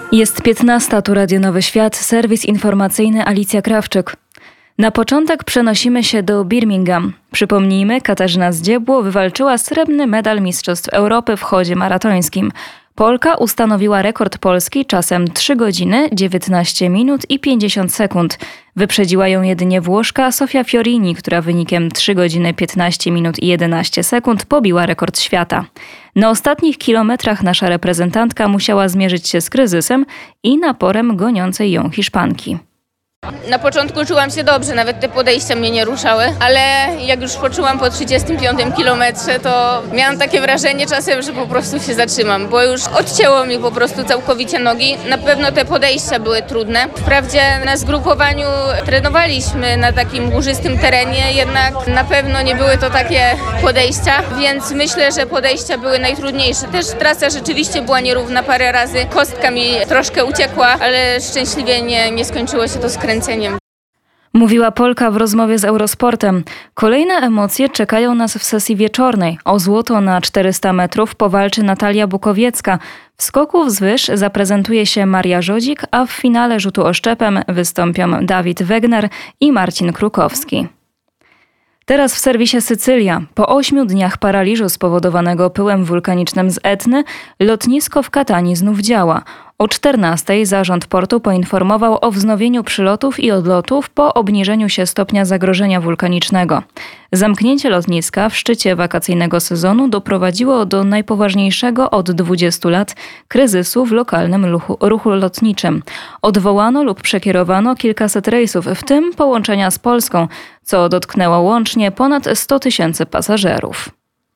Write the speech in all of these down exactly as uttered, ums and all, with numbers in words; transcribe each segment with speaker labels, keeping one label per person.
Speaker 1: Jest piętnasta, tu Radio Nowy Świat, serwis informacyjny Alicja Krawczyk. Na początek przenosimy się do Birmingham. Przypomnijmy, Katarzyna Zdziebło wywalczyła srebrny medal Mistrzostw Europy w chodzie maratońskim. Polka ustanowiła rekord Polski czasem trzy godziny, dziewiętnaście minut i pięćdziesiąt sekund. Wyprzedziła ją jedynie Włoszka Sofia Fiorini, która wynikiem trzy godziny, piętnaście minut i jedenaście sekund pobiła rekord świata. Na ostatnich kilometrach nasza reprezentantka musiała zmierzyć się z kryzysem i naporem goniącej ją Hiszpanki.
Speaker 2: Na początku czułam się dobrze, nawet te podejścia mnie nie ruszały, ale jak już poczułam po trzydziestym piątym kilometrze, to miałam takie wrażenie czasem, że po prostu się zatrzymam, bo już odcięło mi po prostu całkowicie nogi. Na pewno te podejścia były trudne. Wprawdzie na zgrupowaniu trenowaliśmy na takim górzystym terenie, jednak na pewno nie były to takie podejścia, więc myślę, że podejścia były najtrudniejsze. Też trasa rzeczywiście była nierówna parę razy, kostka mi troszkę uciekła, ale szczęśliwie nie, nie skończyło się to skręceniem.
Speaker 1: Mówiła Polka w rozmowie z Eurosportem. Kolejne emocje czekają nas w sesji wieczornej. O złoto na czterysta metrów powalczy Natalia Bukowiecka. W skoku wzwyż zaprezentuje się Maria Żodzik, a w finale rzutu oszczepem wystąpią Dawid Wegner i Marcin Krukowski. Teraz w serwisie Sycylia. Po ośmiu dniach paraliżu spowodowanego pyłem wulkanicznym z Etny, lotnisko w Katani znów działa. O czternastej zarząd portu poinformował o wznowieniu przylotów i odlotów po obniżeniu się stopnia zagrożenia wulkanicznego. Zamknięcie lotniska w szczycie wakacyjnego sezonu doprowadziło do najpoważniejszego od dwudziestu lat kryzysu w lokalnym ruchu, ruchu lotniczym. Odwołano lub przekierowano kilkaset rejsów, w tym połączenia z Polską, co dotknęło łącznie ponad sto tysięcy pasażerów.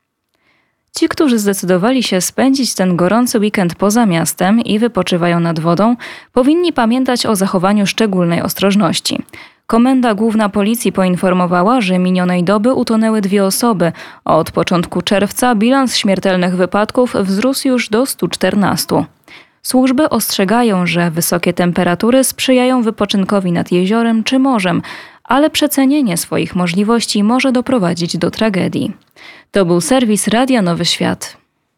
Speaker 1: Ci, którzy zdecydowali się spędzić ten gorący weekend poza miastem i wypoczywają nad wodą, powinni pamiętać o zachowaniu szczególnej ostrożności. Komenda Główna Policji poinformowała, że minionej doby utonęły dwie osoby. Od początku czerwca bilans śmiertelnych wypadków wzrósł już do stu czternastu. Służby ostrzegają, że wysokie temperatury sprzyjają wypoczynkowi nad jeziorem czy morzem, ale przecenienie swoich możliwości może doprowadzić do tragedii. To był serwis Radia Nowy Świat.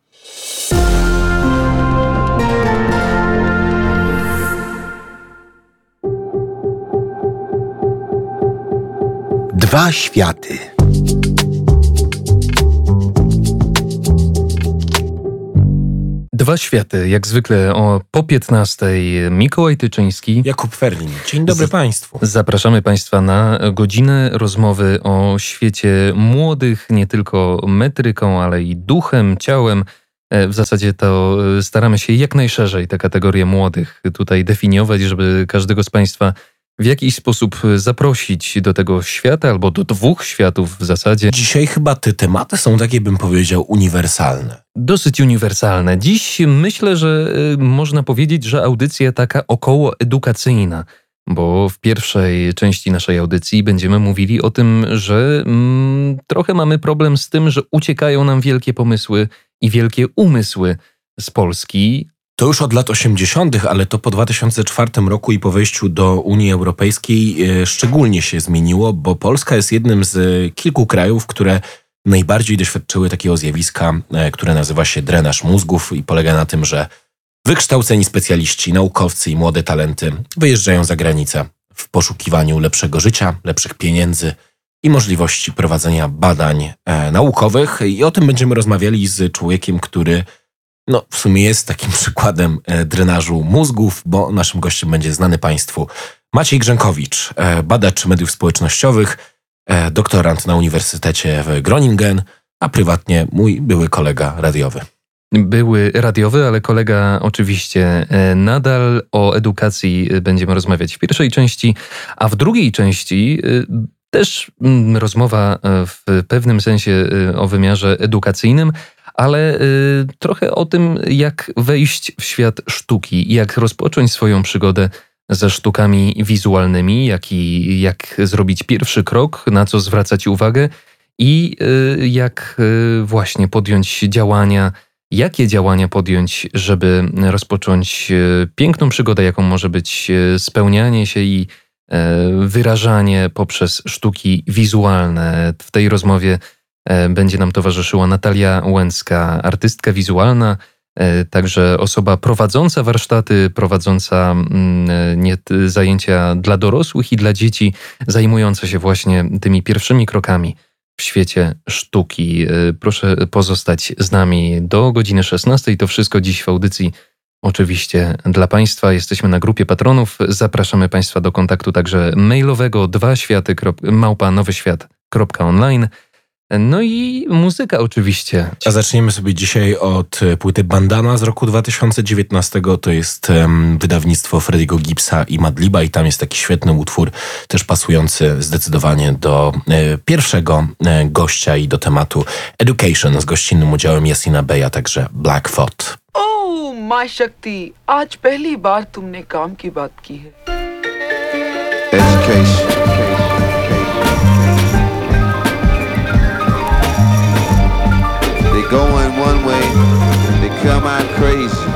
Speaker 3: Dwa światy.
Speaker 4: Dwa światy, jak zwykle o po piętnastej. Mikołaj Tyczyński.
Speaker 3: Jakub Ferlin. Dzień dobry
Speaker 4: Z-
Speaker 3: Państwu.
Speaker 4: Zapraszamy Państwa na godzinę rozmowy o świecie młodych, nie tylko metryką, ale i duchem, ciałem. W zasadzie to staramy się jak najszerzej te kategorie młodych tutaj definiować, żeby każdego z Państwa w jakiś sposób zaprosić do tego świata, albo do dwóch światów w zasadzie.
Speaker 3: Dzisiaj chyba te tematy są takie, bym powiedział, uniwersalne.
Speaker 4: Dosyć uniwersalne. Dziś myślę, że y, można powiedzieć, że audycja taka około edukacyjna, bo w pierwszej części naszej audycji będziemy mówili o tym, że mm, trochę mamy problem z tym, że uciekają nam wielkie pomysły i wielkie umysły z Polski.
Speaker 3: To już od lat osiemdziesiątych, ale to po dwa tysiące czwartym roku i po wejściu do Unii Europejskiej e, szczególnie się zmieniło, bo Polska jest jednym z e, kilku krajów, które najbardziej doświadczyły takiego zjawiska, e, które nazywa się drenaż mózgów i polega na tym, że wykształceni specjaliści, naukowcy i młode talenty wyjeżdżają za granicę w poszukiwaniu lepszego życia, lepszych pieniędzy i możliwości prowadzenia badań e, naukowych. I o tym będziemy rozmawiali z człowiekiem, który no, w sumie jest takim przykładem e, drenażu mózgów, bo naszym gościem będzie znany Państwu Maciej Grzękowicz, e, badacz mediów społecznościowych, e, doktorant na Uniwersytecie w Groningen, a prywatnie mój były kolega radiowy.
Speaker 4: Były radiowy, ale kolega oczywiście nadal. O edukacji będziemy rozmawiać w pierwszej części, a w drugiej części też rozmowa w pewnym sensie o wymiarze edukacyjnym, ale trochę o tym, jak wejść w świat sztuki, jak rozpocząć swoją przygodę ze sztukami wizualnymi, jak, i, jak zrobić pierwszy krok, na co zwracać uwagę i jak właśnie podjąć działania, jakie działania podjąć, żeby rozpocząć piękną przygodę, jaką może być spełnianie się i wyrażanie poprzez sztuki wizualne. W tej rozmowie będzie nam towarzyszyła Natalia Łęcka, artystka wizualna, Także osoba prowadząca warsztaty, prowadząca nie, zajęcia dla dorosłych i dla dzieci, zajmująca się właśnie tymi pierwszymi krokami w świecie sztuki. Proszę pozostać z nami do godziny szesnastej. To wszystko dziś w audycji oczywiście dla Państwa. Jesteśmy na grupie patronów. Zapraszamy Państwa do kontaktu także mailowego dwa światy małpa nowy świat kropka online. No i muzyka oczywiście.
Speaker 3: A zaczniemy sobie dzisiaj od płyty Bandana z roku dwa tysiące dziewiętnastego. To jest um, wydawnictwo Frediego Gibbsa i Madliba i tam jest taki świetny utwór, też pasujący zdecydowanie do e, pierwszego e, gościa i do tematu Education z gościnnym udziałem Yassina Bey, a także Black Thought.
Speaker 5: Oh, my Shakti, आज पहली बार तुमने काम की बात की है.
Speaker 6: Education. They going one way, they come out crazy.